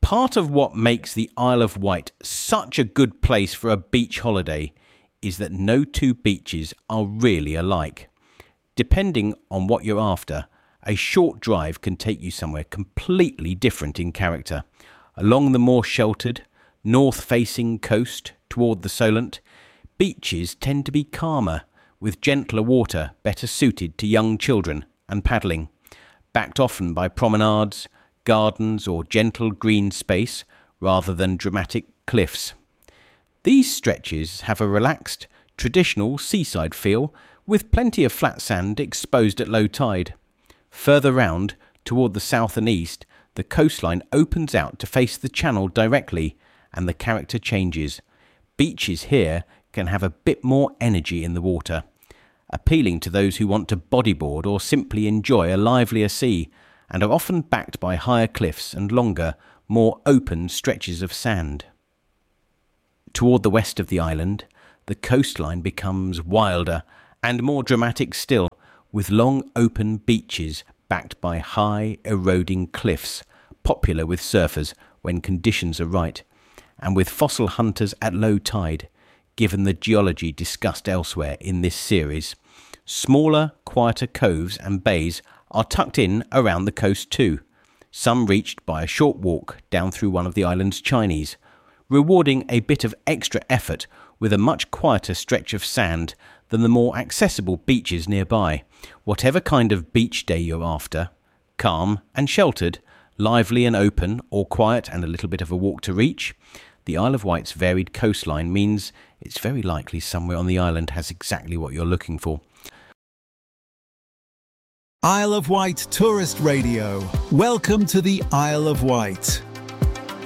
Part of what makes the Isle of Wight such a good place for a beach holiday is that no two beaches are really alike. Depending on what you're after, a short drive can take you somewhere completely different in character. Along the more sheltered, north-facing coast toward the Solent, beaches tend to be calmer, with gentler water better suited to young children and paddling, backed often by promenades, gardens or gentle green space rather than dramatic cliffs. These stretches have a relaxed, traditional seaside feel with plenty of flat sand exposed at low tide. Further round, toward the south and east, the coastline opens out to face the channel directly and the character changes. Beaches here can have a bit more energy in the water, appealing to those who want to bodyboard or simply enjoy a livelier sea, and are often backed by higher cliffs and longer, more open stretches of sand. Toward the west of the island, the coastline becomes wilder and more dramatic still, with long open beaches backed by high eroding cliffs, popular with surfers when conditions are right, and with fossil hunters at low tide, given the geology discussed elsewhere in this series. Smaller, quieter coves and bays are tucked in around the coast too, some reached by a short walk down through one of the island's Chinese, rewarding a bit of extra effort with a much quieter stretch of sand than the more accessible beaches nearby. Whatever kind of beach day you're after, calm and sheltered, lively and open, or quiet and a little bit of a walk to reach, the Isle of Wight's varied coastline means it's very likely somewhere on the island has exactly what you're looking for. Isle of Wight Tourist Radio. Welcome to the Isle of Wight.